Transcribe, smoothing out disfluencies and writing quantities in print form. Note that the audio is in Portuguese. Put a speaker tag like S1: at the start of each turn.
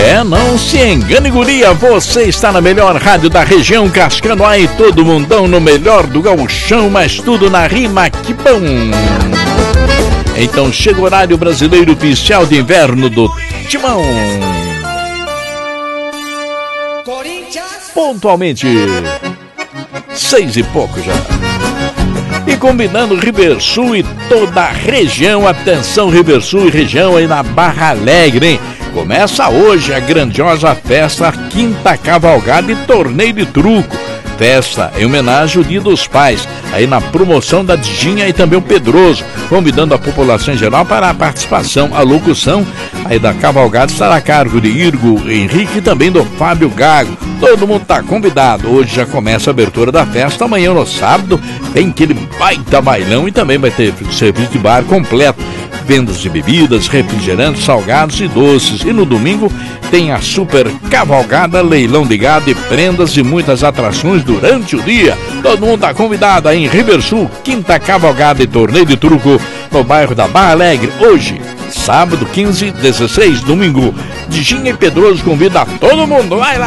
S1: Não se engane, guria, você está na melhor rádio da região, cascando aí todo mundão no melhor do gauchão, mas tudo na rima, que bom! Então chega o horário brasileiro oficial de inverno do Timão. Pontualmente 6 e pouco já. E combinando Riversul e toda a região, atenção Riversul e região aí na Barra Alegre, hein? Começa hoje a grandiosa festa, quinta cavalgada e torneio de truco. Festa em homenagem ao Dia dos Pais, aí na promoção da Dijinha e também o Pedroso, convidando a população em geral para a participação. A locução aí da cavalgada estará a cargo de Irgo Henrique e também do Fábio Gago. Todo mundo está convidado. Hoje já começa a abertura da festa, amanhã no sábado tem aquele baita bailão e também vai ter serviço de bar completo. Vendas de bebidas, refrigerantes, salgados e doces. E no domingo tem a super cavalgada, leilão de gado e prendas e muitas atrações durante o dia. Todo mundo está convidado aí em Riversul, quinta cavalgada e torneio de truco no bairro da Barra Alegre. Hoje, sábado 15, 16, domingo. Dijinha e Pedroso convida todo mundo. Vai lá!